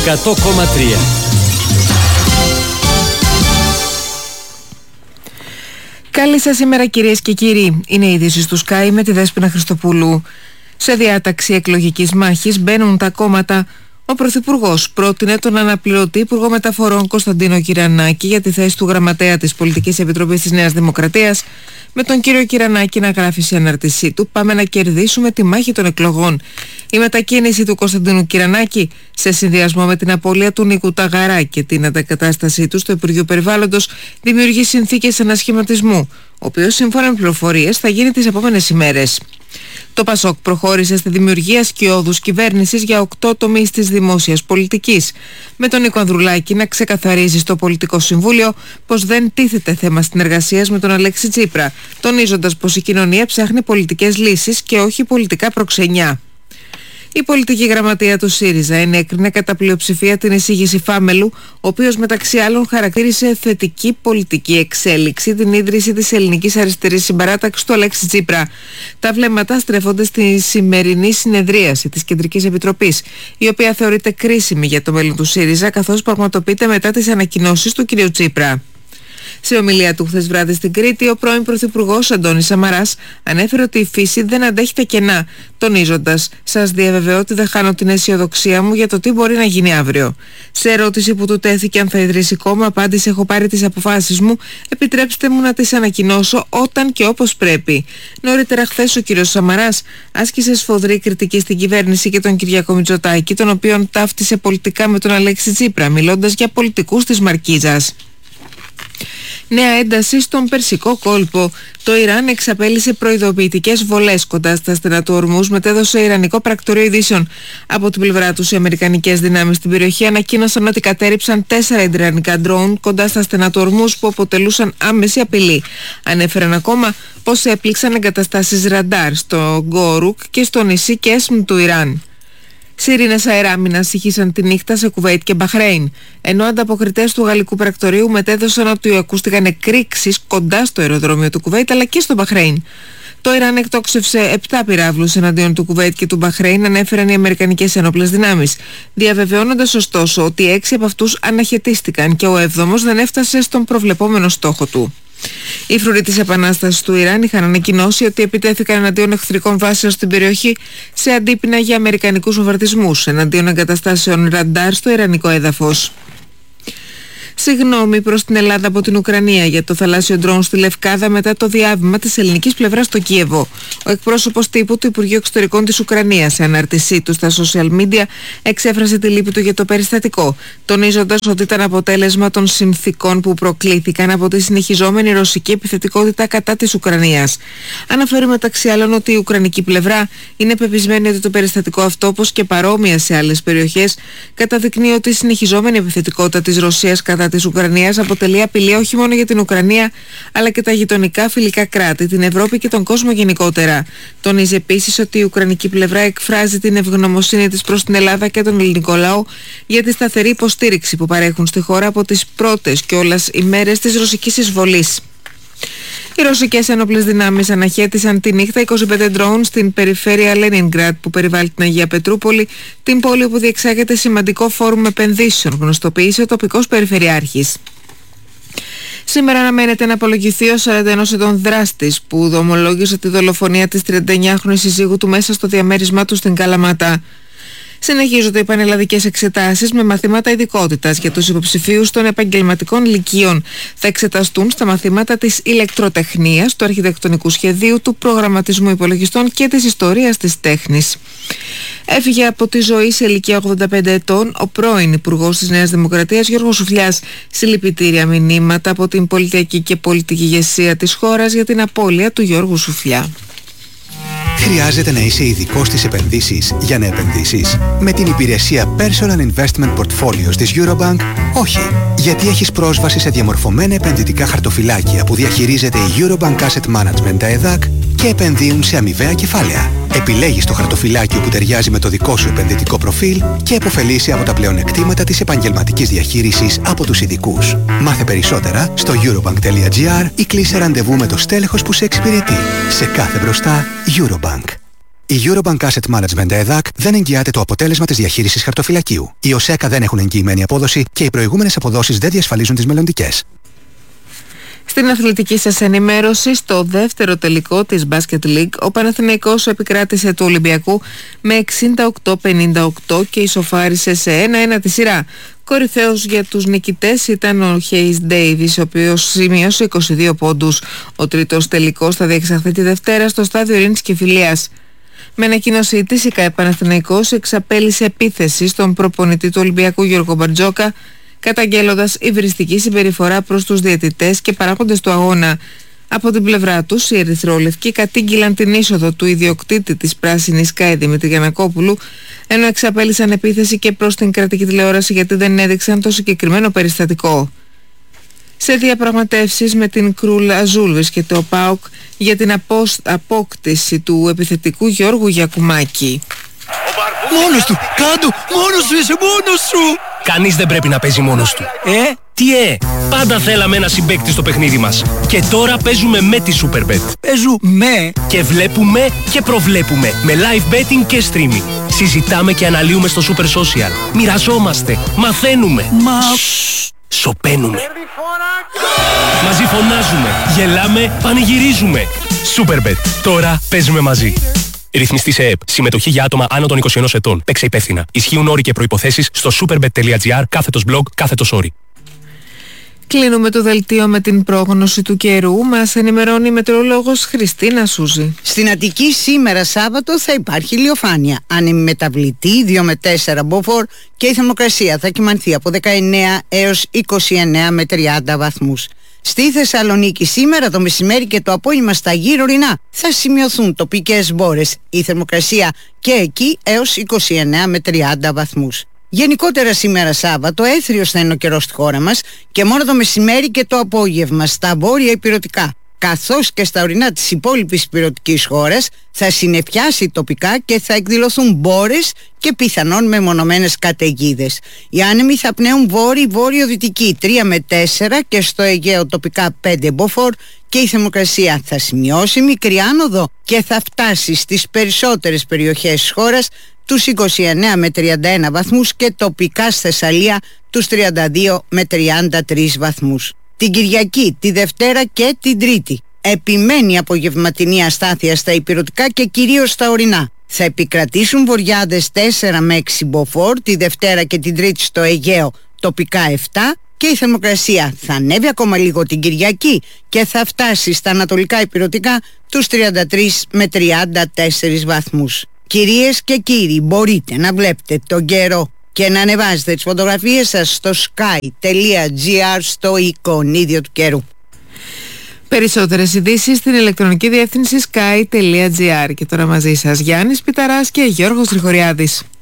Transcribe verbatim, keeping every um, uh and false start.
εκατό κόμμα τρία. Καλή σας ημέρα κυρίες και κύριοι. Είναι η είδηση του Sky με τη Δέσποινα Χριστοπούλου. Σε διάταξη εκλογικής μάχης μπαίνουν τα κόμματα. Ο Πρωθυπουργός πρότεινε τον αναπληρωτή Υπουργό Μεταφορών Κωνσταντίνο Κυρανάκη για τη θέση του Γραμματέα της Πολιτικής Επιτροπής της Νέας Δημοκρατίας, με τον κύριο Κυρανάκη να γράφει σε αναρτησή του «Πάμε να κερδίσουμε τη μάχη των εκλογών». Η μετακίνηση του Κωνσταντίνου Κυρανάκη, σε συνδυασμό με την απώλεια του Νίκου Ταγαρά και την αντακατάστασή του στο Υπουργείο Περιβάλλοντος, δημιουργεί συνθήκες ανασχηματισμού, ο οποίος σύμφωνα με πληροφορίες θα γίνει τις επόμενες ημέρες. Το Πασόκ προχώρησε στη δημιουργία σκιώδους κυβέρνησης για οκτώ τομείς της δημόσιας πολιτικής, με τον Νίκο Ανδρουλάκη να ξεκαθαρίζει στο Πολιτικό Συμβούλιο πως δεν τίθεται θέμα συνεργασίας με τον Αλέξη Τσίπρα, τονίζοντας πως η κοινωνία ψάχνει πολιτικές λύσεις και όχι πολιτικά προξενιά. Η πολιτική γραμματεία του ΣΥΡΙΖΑ ενέκρινε κατά πλειοψηφία την εισήγηση Φάμελου, ο οποίος μεταξύ άλλων χαρακτήρισε θετική πολιτική εξέλιξη την ίδρυση της Ελληνικής Αριστερής Συμπαράταξης του Αλέξη Τσίπρα. Τα βλέμματα στρέφονται στη σημερινή συνεδρίαση της Κεντρικής Επιτροπής, η οποία θεωρείται κρίσιμη για το μέλλον του ΣΥΡΙΖΑ, καθώς πραγματοποιείται μετά τις ανακοινώσεις του κ. Τσίπρα. Σε ομιλία του χθες βράδυ στην Κρήτη, ο πρώην Πρωθυπουργός Αντώνης Σαμαράς ανέφερε ότι η φύση δεν αντέχει τα κενά, τονίζοντας «Σας διαβεβαιώ ότι δεν χάνω την αισιοδοξία μου για το τι μπορεί να γίνει αύριο». Σε ερώτηση που του τέθηκε αν θα ιδρύσει κόμμα, απάντησε «Έχω πάρει τις αποφάσεις μου, επιτρέψτε μου να τις ανακοινώσω όταν και όπως πρέπει». Νωρίτερα χθες ο κ. Σαμαράς άσκησε σφοδρή κριτική στην κυβέρνηση και τον Κυριάκο Μητσοτάκη, τον οποίον ταύτισε πολιτικά με τον Αλέξη Τσίπρα, μιλώντας για πολιτικούς της Μαρκίζας. Νέα ένταση στον Περσικό κόλπο. Το Ιράν εξαπέλυσε προειδοποιητικές βολές κοντά στα στενά του Ορμούζ, μετέδωσε Ιρανικό πρακτορείο ειδήσεων. Από την πλευρά τους, οι αμερικανικές δυνάμεις στην περιοχή ανακοίνωσαν ότι κατέρριψαν τέσσερα ιρανικά ντρόουν κοντά στα στενά του Ορμούζ που αποτελούσαν άμεση απειλή. Ανέφεραν ακόμα πως έπληξαν εγκαταστάσεις ραντάρ στο Γκόρουκ και στο νησί Κέσμ του Ιράν. Σιρήνες αεράμινας ηχήσαν τη νύχτα σε Κουβέιτ και Μπαχρέιν, ενώ ανταποκριτές του γαλλικού πρακτορείου μετέδωσαν ότι ακούστηκαν εκρήξεις κοντά στο αεροδρόμιο του Κουβέιτ αλλά και στο Μπαχρέιν. Το Ιράν εκτόξευσε επτά πυράβλους εναντίον του Κουβέιτ και του Μπαχρέιν, ανέφεραν οι αμερικανικές ενόπλες δυνάμεις, διαβεβαιώνοντας ωστόσο ότι έξι από αυτούς αναχαιτίστηκαν και ο έβδομος δεν έφτασε στον προβλεπόμενο στόχο του. Οι φρουροί της Επανάστασης του Ιράν είχαν ανακοινώσει ότι επιτέθηκαν εναντίον εχθρικών βάσεων στην περιοχή σε αντίπεινα για αμερικανικούς βομβαρδισμούς εναντίον εγκαταστάσεων ραντάρ στο ιρανικό έδαφος. Συγγνώμη προς την Ελλάδα από την Ουκρανία για το θαλάσσιο ντρόουν στη Λευκάδα μετά το διάβημα της ελληνικής πλευράς στο Κίεβο. Ο εκπρόσωπος τύπου του Υπουργείου Εξωτερικών της Ουκρανίας, σε ανάρτησή του στα social media, εξέφρασε τη λύπη του για το περιστατικό, τονίζοντας ότι ήταν αποτέλεσμα των συνθήκων που προκλήθηκαν από τη συνεχιζόμενη ρωσική επιθετικότητα κατά της Ουκρανίας. Αναφέρει μεταξύ άλλων ότι η ουκρανική πλευρά είναι πεπισμένη ότι το περιστατικό αυτό, όπως και παρόμοια σε άλλες περιοχές, καταδεικνύει ότι η συνεχιζόμενη επιθετικότητα της Ρωσίας κατά της Ουκρανίας αποτελεί απειλή όχι μόνο για την Ουκρανία αλλά και τα γειτονικά φιλικά κράτη, την Ευρώπη και τον κόσμο γενικότερα. Τονίζει επίσης ότι η ουκρανική πλευρά εκφράζει την ευγνωμοσύνη της προς την Ελλάδα και τον ελληνικό λαό για τη σταθερή υποστήριξη που παρέχουν στη χώρα από τις πρώτες κιόλας ημέρες της ρωσικής εισβολής. Οι ρωσικές ένοπλες δυνάμεις αναχέτησαν τη νύχτα είκοσι πέντε ντρόουν στην περιφέρεια Λένινγκραντ που περιβάλλει την Αγία Πετρούπολη, την πόλη όπου διεξάγεται σημαντικό φόρουμ επενδύσεων, γνωστοποίησε ο τοπικός περιφερειάρχης. Σήμερα αναμένεται να απολογηθεί ο σαράντα ενός ετών δράστης που δομολόγησε τη δολοφονία της τριανταεννιάχρονης συζύγου του μέσα στο διαμέρισμά του στην Καλαμάτα. Συνεχίζονται οι πανελλαδικές εξετάσεις με μαθήματα ειδικότητας για τους υποψηφίους των επαγγελματικών λυκείων. Θα εξεταστούν στα μαθήματα της ηλεκτροτεχνίας, του αρχιτεκτονικού σχεδίου, του προγραμματισμού υπολογιστών και της ιστορίας της τέχνης. Έφυγε από τη ζωή σε ηλικία ογδόντα πέντε ετών ο πρώην Υπουργός της Νέας Δημοκρατίας Γιώργος Σουφλιάς. Συλληπιτήρια μηνύματα από την πολιτική και πολιτική ηγεσία της χώρας για την απώλεια του Γιώργου Σουφλιά. Χρειάζεται να είσαι ειδικός στις επενδύσεις για να επενδύσεις? Με την υπηρεσία Personal Investment Portfolios της Eurobank, όχι. Γιατί έχεις πρόσβαση σε διαμορφωμένα επενδυτικά χαρτοφυλάκια που διαχειρίζεται η Eurobank Asset Management, τα ΕΔΑΚ, και επενδύουν σε αμοιβαία κεφάλαια. Επιλέγεις το χαρτοφυλάκιο που ταιριάζει με το δικό σου επενδυτικό προφίλ και επωφελείσαι από τα πλεονεκτήματα της επαγγελματικής διαχείρισης από τους ειδικούς. Μάθε περισσότερα στο eurobank τελεία gr ή κλείσε ραντεβού με το στέλεχος που σε εξυπηρετεί. Σε κάθε μπροστά, Eurobank. Η Eurobank Asset Management ΕΔΑΚ δεν εγγυάται το αποτέλεσμα της διαχείρισης χαρτοφυλακίου. Οι ΟΣΕΚΑ δεν έχουν εγγυημένη απόδοση και οι προηγούμενες αποδόσεις δεν διασφαλίζουν τις μελλοντικές. Στην αθλητική σας ενημέρωση, στο δεύτερο τελικό της Basket League, ο Παναθηναϊκός επικράτησε του Ολυμπιακού με εξήντα οκτώ πενήντα οκτώ και ισοφάρισε σε ένα ένα τη σειρά. Κορυφαίος για τους νικητές ήταν ο Χέις Ντέιβις, ο οποίος σημείωσε είκοσι δύο πόντους. Ο τρίτος τελικός θα διεξαχθεί τη Δευτέρα στο στάδιο Ειρήνης και Φιλίας. Με ανακοίνωσή της, η ΚΑΕ Παναθηναϊκός εξαπέλυσε επίθεση στον προπονητή του Ολυμπιακού Γιώργο Μπαρτζόκα, καταγγέλλοντας υβριστική συμπεριφορά προς τους διαιτητές και παράγοντες του αγώνα. Από την πλευρά τους, οι ερυθρόλευκοι κατήγγειλαν την είσοδο του ιδιοκτήτη της πράσινης ΚΑΕ Δημήτρη Γιαννακόπουλου, ενώ εξαπέλυσαν επίθεση και προς την κρατική τηλεόραση γιατί δεν έδειξαν το συγκεκριμένο περιστατικό. Σε διαπραγματεύσεις με την Κρούλ Αζούλ βρίσκεται ο ΠΑΟΚ για την απόσ... απόκτηση του επιθετικού Γιώργου Γιακουμάκη. Μόνος του! Κάντο! Μόνος σου! Είσαι μόνος σου! Κανείς δεν πρέπει να παίζει μόνος του. Ε? Τι ε! Πάντα θέλαμε ένα συμπαίκτη στο παιχνίδι μας. Και τώρα παίζουμε με τη Superbet. Παίζουμε! Και βλέπουμε και προβλέπουμε. Με live betting και streaming. Συζητάμε και αναλύουμε στο Super Social. Μοιραζόμαστε. Μαθαίνουμε. Μα... Σοπαίνουμε. Μαζί φωνάζουμε. Γελάμε. Πανηγυρίζουμε. Superbet. Τώρα παίζουμε μαζί. Ρυθμιστή σε ΕΕΠ. Συμμετοχή για άτομα άνω των είκοσι ενός ετών. Παίξε υπεύθυνα. Ισχύουν όροι και προϋποθέσεις στο superbet.gr κάθετος blog κάθετος όροι. Κλείνουμε το δελτίο με την πρόγνωση του καιρού. Μας ενημερώνει η μετεωρολόγος Χριστίνα Σούζη. Στην Αττική σήμερα Σάββατο θα υπάρχει ηλιοφάνεια. Ανεμιμεταβλητή δύο με τέσσερα μποφόρ και η θερμοκρασία θα κυμανθεί από δεκαεννέα έως είκοσι εννέα με τριάντα βαθμούς. Στη Θεσσαλονίκη σήμερα το μεσημέρι και το απόγευμα στα γύρω ορεινά θα σημειωθούν τοπικές μπόρες. Η θερμοκρασία και εκεί έως είκοσι εννέα με τριάντα βαθμούς. Γενικότερα σήμερα Σάββατο έθριος θα είναι ο καιρός στη χώρα μας και μόνο το μεσημέρι και το απόγευμα στα βόρεια ηπειρωτικά, καθώς και στα ορεινά της υπόλοιπης ηπειρωτικής χώρας θα συννεφιάσει τοπικά και θα εκδηλωθούν μπόρες και πιθανόν μεμονωμένες καταιγίδες. Οι άνεμοι θα πνέουν βόρειο-βόρειο-δυτική τρία με τέσσερα και στο Αιγαίο τοπικά πέντε μποφόρ και η θερμοκρασία θα σημειώσει μικρή άνοδο και θα φτάσει στις περισσότερες περιοχές της χώρας τους είκοσι εννέα με τριάντα ένα βαθμούς και τοπικά στη Θεσσαλία τους τριάντα δύο με τριάντα τρεις βαθμούς. Την Κυριακή, τη Δευτέρα και την Τρίτη επιμένει απογευματινή αστάθεια στα ηπειρωτικά και κυρίως στα ορεινά. Θα επικρατήσουν βοριάδες τέσσερα με έξι μποφόρ, τη Δευτέρα και την Τρίτη στο Αιγαίο τοπικά επτά και η θερμοκρασία θα ανέβει ακόμα λίγο την Κυριακή και θα φτάσει στα ανατολικά ηπειρωτικά τους τριάντα τρεις με τριάντα τέσσερις βαθμούς. Κυρίες και κύριοι, μπορείτε να βλέπετε τον καιρό και να ανεβάζετε τις φωτογραφίες σας στο sky.gr στο εικονίδιο του καιρού. Περισσότερες ειδήσεις στην ηλεκτρονική διεύθυνση sky.gr. Και τώρα μαζί σας Γιάννης Πιταράς και Γιώργος Γρηγοριάδης.